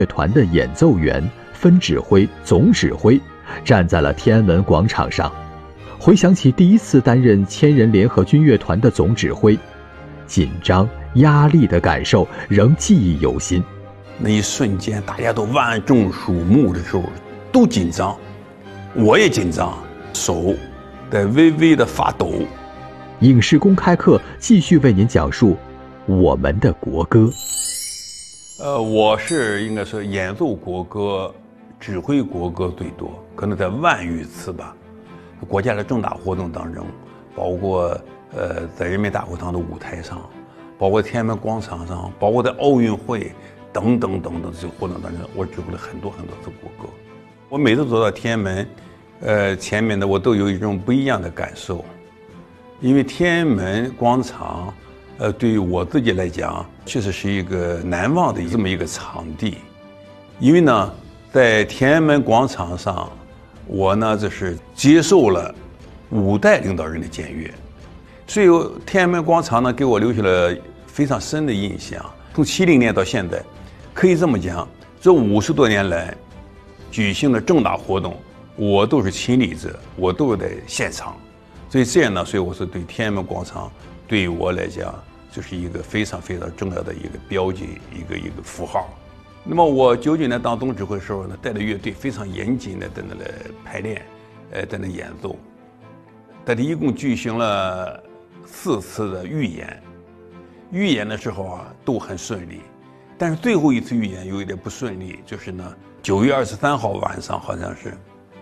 乐团的演奏员、分指挥、总指挥站在了天安门广场上，回想起第一次担任千人联合军乐团的总指挥，紧张、压力的感受仍记忆犹新。 那一瞬间，大家都万众瞩目的时候，都紧张，我也紧张，手在微微的发抖。 影视公开课继续为您讲述我们的国歌。 我是应该说演奏国歌、指挥国歌最多，可能在万余次吧。国家的重大活动当中，包括在人民大会堂的舞台上，包括天安门广场上，包括在奥运会等等等等这些活动当中，我指挥了很多次国歌。我每次走到天安门前面的，我都有一种不一样的感受，因为天安门广场对于我自己来讲，确实是一个难忘的这么一个场地。因为呢，在天安门广场上，我呢这是接受了5代领导人的检阅，所以天安门广场呢给我留下了非常深的印象。从70年到现在，可以这么讲，这50多年来举行的重大活动，我都是亲历者，我都是在现场。所以这样呢，所以我是对天安门广场对于我来讲，就是一个非常非常重要的一个标记，一个符号。那么我99年当总指挥的时候呢，带着乐队非常严谨的在那来排练，在那演奏。但是一共举行了4次的预演，预演的时候啊都很顺利，但是最后一次预演有一点不顺利，就是呢9月23号晚上好像是，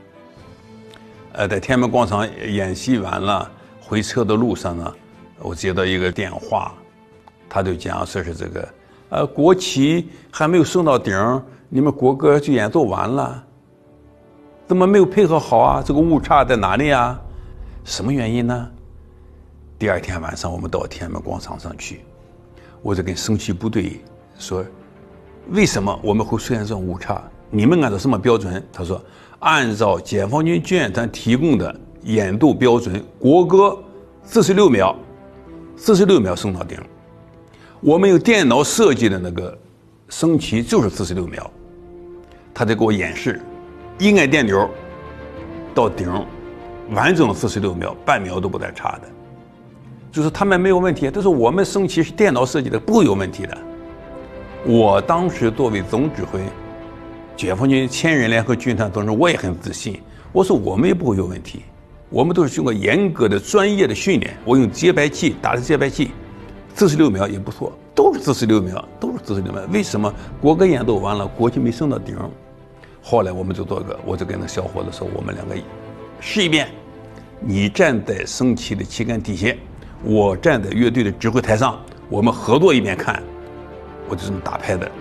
在天安门广场演习完了，回车的路上呢，我接到一个电话，他就讲说是这个。国旗还没有升到顶，你们国歌就演奏完了，怎么没有配合好啊？这个误差在哪里啊？什么原因呢？第2天晚上我们到天安门广场上去，我就跟升旗部队说，为什么我们会出现这种误差？你们按照什么标准？他说，按照解放军军乐团提供的演奏标准，国歌46秒，46秒升到顶。我们有电脑设计的那个升旗就是46秒，他在给我演示，一按电钮到顶，完整的46秒，半秒都不带差的。就是他们没有问题，但是我们升旗是电脑设计的，不会有问题的。我当时作为总指挥，解放军千人联合军团总指挥，我也很自信，我说我们也不会有问题，我们都是经过严格的专业的训练，我用节拍器打的节拍器。46秒也不错，都是46秒，都是46秒。为什么国歌演奏完了，国旗没升到顶？后来我们就做个，我就跟那小伙子说，我们2个试一遍，你站在升旗的旗杆底下，我站在乐队的指挥台上，我们合作一遍看。我就这么打拍的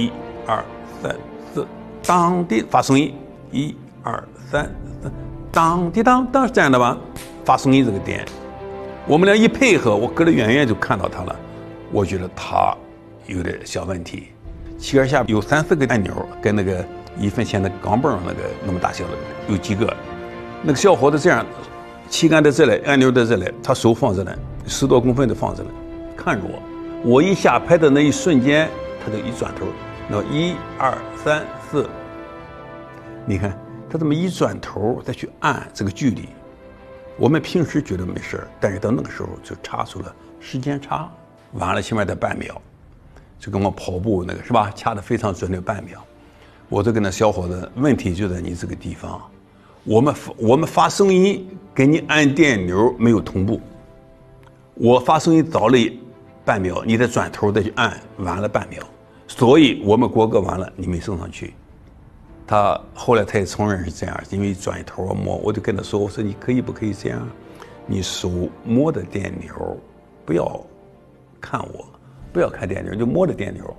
，1、2、3、4，当滴发声音，1、2、3、4，当滴当当，是这样的吧？发声音这个点。我们俩一配合，我隔得远远就看到他了，我觉得他有点小问题。旗杆下有3、4个按钮，跟那个1分钱的钢镚那个那么大小的有几个。那个小伙子这样，旗杆在这里，按钮在这里，他手放这里，10多公分的放这里，看着我。我一下拍的那一瞬间，他就一转头，那1、2、3、4，你看他这么一转头再去按这个距离。我们平时觉得没事，但是到那个时候就差出了时间差，晚了起码得半秒，就跟我跑步那个是吧，掐得非常准的半秒。我就跟那小伙子，问题就在你这个地方，我们发声音跟你按电钮没有同步，我发声音早了半秒，你再转头再去按，晚了半秒，所以我们国歌完了你没升上去。后来他也承认是这样，因为转头摸，我就跟他说，我说你可以不可以这样，你手摸着电钮，不要看我，不要看电钮，就摸着电钮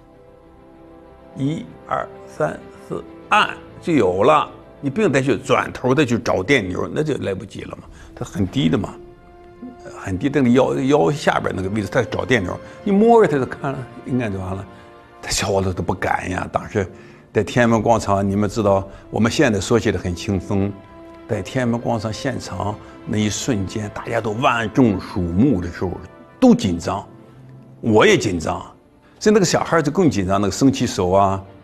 ，1、2、3、4，按就有了，你不用再去转头再去找电钮，那就来不及了嘛。它很低的嘛，很低的腰下边那个位置，他找电钮，你摸着他就看了，按就完了。他小伙子都不敢呀，当时。在天安门广场，你们知道，我们现在说起来很轻松，在天安门广场现场那一瞬间，大家都万众瞩目的时候，都紧张，我也紧张，所以那个小孩就更紧张，那个升旗手啊，